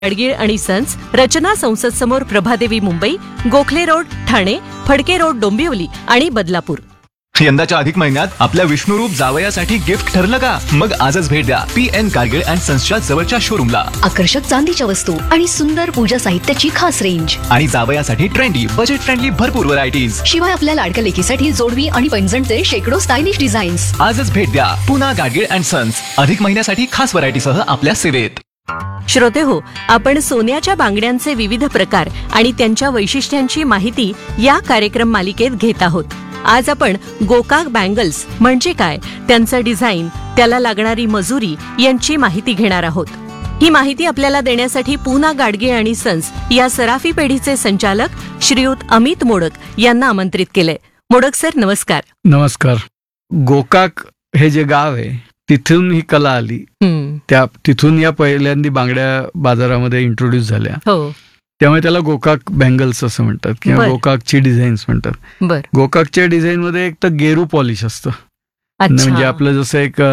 गाडगीळ आणि सन्स, रचना संसद समोर प्रभादेवी मुंबई, गोखले रोड ठाणे, फडके रोड डोंबिवली आणि बदलापूर. यंदाच्या अधिक महिन्यात आपल्या विष्णुरूप जावयासाठी गिफ्ट ठरलं का? मग आजच भेट द्या PN गाडगीळ अँड सन्सच्या जवळच्या शोरूमला. आकर्षक चांदीच्या वस्तू आणि सुंदर पूजा साहित्याची खास रेंज आणि जावयासाठी ट्रेंडी बजेट फ्रेंडली भरपूर व्हरायटीज. शिवाय आपल्या लाडक्या लेकीसाठी जोडवी आणि पैंजणचे शेकडो स्टायलिश डिझाईन्स. आजच भेट द्या पुन्हा गाडगीळ अँड सन्स. अधिक महिन्यासाठी खास व्हरायटीसह आपल्या सेवेत. श्रोते हो, आपण सोन्याच्या बांगड्यांचे विविध प्रकार आणि त्यांच्या वैशिष्ट्यांची माहिती या कार्यक्रम मालिकेत घेत आहोत. आज आपण गोकाक बँगल्स म्हणजे काय, त्यांचं डिझाईन, त्याला लागणारी मजुरी यांची माहिती घेणार आहोत. ही माहिती आपल्याला देण्यासाठी पूना गाडगीळ आणि सन्स या सराफी पेढीचे संचालक श्रीयुत अमित मोडक यांना आमंत्रित केले. मोडक सर, नमस्कार. नमस्कार. गोकाक हे जे गाव आहे तिथून ही कला आली. तिथून या पहिल्यांदा बांगड्या बाजारामध्ये इंट्रोड्यूस झाल्या. हो, त्यामुळे त्याला गोकाक बँगल्स असं म्हणतात किंवा गोकाकची डिझाईन्स म्हणतात. गोकाकच्या डिझाईन मध्ये एक तर गेरू पॉलिश असतं, म्हणजे आपलं जसं एक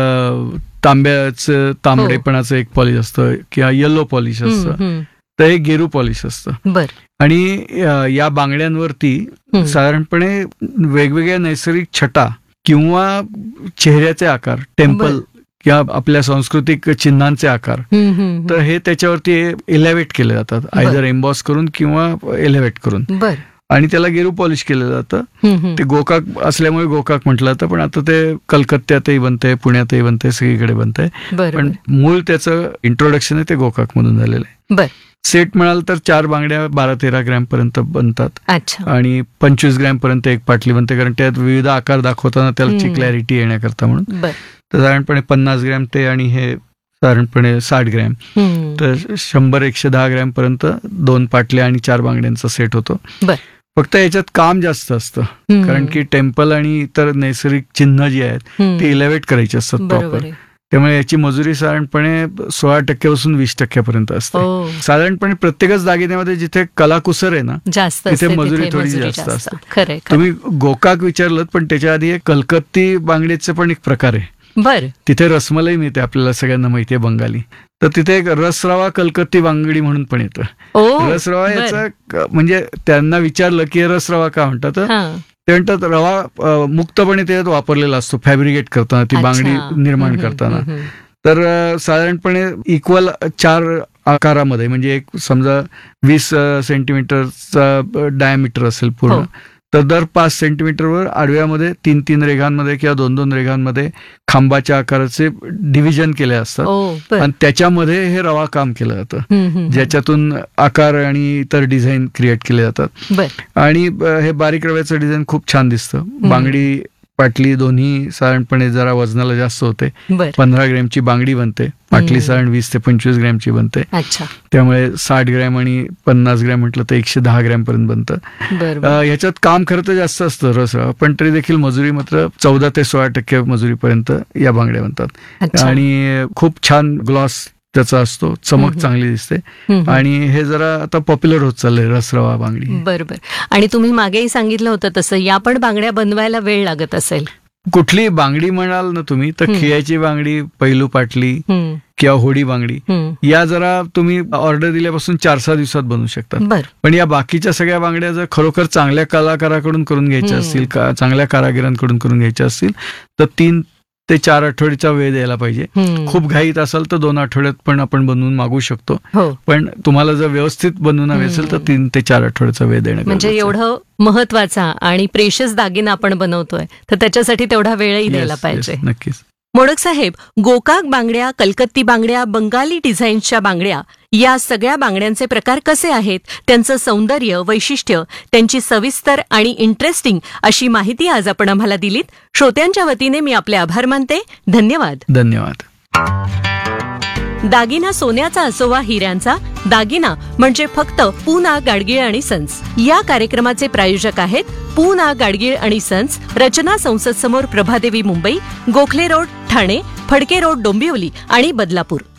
तांबडेपणाचं एक पॉलिश असतं किंवा येलो पॉलिश असतं, तर हे गेरू पॉलिश असतं. आणि या बांगड्यांवरती साधारणपणे वेगवेगळ्या नैसर्गिक छटा किंवा चेहऱ्याचे आकार, टेम्पल किंवा आपल्या सांस्कृतिक चिन्हांचे आकार, तर हे त्याच्यावरती एलिव्हेट केले जातात, आयदर एम्बॉस करून किंवा एलिव्हेट करून, आणि त्याला गेरू पॉलिश केलं जातं. ते गोकाक असल्यामुळे गोकाक म्हटलं जातं, पण आता ते कलकत्त्यातही बनतंय, पुण्यातही बनतंय, सगळीकडे बनतंय. पण मूळ त्याचं इंट्रोडक्शन आहे ते गोकाक मधून झालेलं आहे. सेट म्हणाल तर 4 बांगड्या 12-13 ग्रॅम पर्यंत बनतात आणि 25 ग्रॅम पर्यंत एक पाटली बनते, कारण त्यात विविध आकार दाखवताना त्याची क्लॅरिटी येण्याकरता म्हणून. तर साधारणपणे 50 ग्रॅम ते आणि हे साधारणपणे 60 ग्रॅम, तर 100-110 ग्रॅम पर्यंत 2 पाटल्या आणि 4 बांगड्यांचा सेट होतो. फक्त याच्यात काम जास्त असतं, कारण की टेम्पल आणि इतर नैसर्गिक चिन्ह जी आहेत ते इलेव्हेट करायची असतात प्रॉपर. त्यामुळे याची मजुरी साधारणपणे 16% पासून 20% असते. साधारणपणे प्रत्येकच दागिन्यामध्ये जिथे कलाकुसर आहे ना तिथे मजुरी थोडी जास्त असते. तुम्ही गोकाक विचारलं, पण त्याच्या आधी एक कलकत्ती बांगडीचे पण एक प्रकार आहे. तिथे रसमलाई मिळते, आपल्याला सगळ्यांना माहिती आहे, बंगाली. तर तिथे एक रसरवा कलकत्ती बांगडी म्हणून पण येतं. रसरवा याचा म्हणजे त्यांना विचारलं की रसरवा का म्हणतात, ते म्हणतात रवा मुक्तपणे त्याच्यात वापरलेला असतो फॅब्रिकेट करताना, ती बांगडी निर्माण करताना. तर साधारणपणे इक्वल 4 आकारामध्ये, म्हणजे एक समजा 20 सेंटीमीटरचा डायमीटर असेल पूर्ण, तर दर 5 सेंटीमीटरवर आडव्यामध्ये 3-3 रेघांमध्ये किंवा 2-2 रेघांमध्ये खांबाच्या आकाराचे डिव्हिजन केले असतात आणि त्याच्यामध्ये हे रवा काम केलं जातं, ज्याच्यातून आकार आणि इतर डिझाईन क्रिएट केले जातात. आणि हे बारीक रव्याचं डिझाईन खूप छान दिसतं. बांगडी पाटली दोन्ही साधारणपणे जरा वजनाला जास्त होते. 15 ग्रॅमची बांगडी बनते, पाटली साधारण 20 ते 25 ग्रॅमची बनते. त्यामुळे 60 ग्रॅम आणि 50 ग्रॅम म्हटलं तर 110 ग्रॅम पर्यंत बनतं. ह्याच्यात काम खरं तर जास्त असतं रसरवा, पण तरी देखील मजुरी मात्र 14 ते 16% मजुरीपर्यंत या बांगड्या बनतात. आणि खूप छान ग्लॉस त्याचा असतो, चमक चांगली दिसते. आणि हे जरा आता पॉप्युलर होत चाललंय रसरवा बांगडी. बरोबर. आणि तुम्ही मागेही सांगितलं होतं तसं या पण बांगड्या बनवायला वेळ लागत असेल. कुठली बांगडी म्हणाल ना तुम्ही, तर खिळ्याची बांगडी, पैलू पाटली किंवा होडी बांगडी, या जरा तुम्ही ऑर्डर दिल्यापासून 4-6 दिवसात बनवू शकतात. पण या बाकीच्या सगळ्या बांगड्या जर खरोखर चांगल्या कलाकाराकडून करून घ्यायच्या असतील, चांगल्या कारागिरांकडून करून घ्यायच्या असतील, तर 3 ते 4 आठवड्याचा वेळ द्यायला पाहिजे. खूप घाईत असाल तर 2 आठवड्यात पण आपण बनवून मागू शकतो. पण तुम्हाला जर व्यवस्थित बनवून हवे असेल तर 3 ते 4 आठवड्याचा वेळ देणं, म्हणजे एवढं महत्वाचा आणि प्रेशियस दागिना आपण बनवतोय तर त्याच्यासाठी तेवढा वेळही द्यायला पाहिजे. नक्कीच. मोडक साहेब, गोकाक बांगड्या, कलकत्ती बांगड्या, बंगाली डिझाईन्सच्या बांगड्या, या सगळ्या बांगड्यांचे प्रकार कसे आहेत, त्यांचं सौंदर्य, वैशिष्ट्य, त्यांची सविस्तर आणि इंटरेस्टिंग अशी माहिती आज आपण आम्हाला दिलीत. श्रोत्यांच्या वतीने मी आपले आभार मानते. धन्यवाद. धन्यवाद. दागिना सोन्याचा असो वा हिऱ्यांचा, दागिना म्हणजे फक्त पूना गाडगीळ आणि सन्स. या कार्यक्रमाचे प्रायोजक आहेत पूना गाडगीळ आणि सन्स, रचना संसद समोर प्रभादेवी मुंबई, गोखले रोड ठाणे, फडके रोड डोंबिवली आणि बदलापूर.